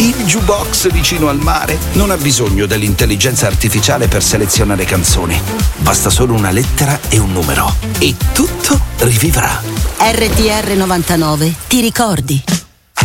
Il jukebox vicino al mare non ha bisogno dell'intelligenza artificiale per selezionare canzoni. Basta solo una lettera e un numero e tutto rivivrà. RTR 99, ti ricordi?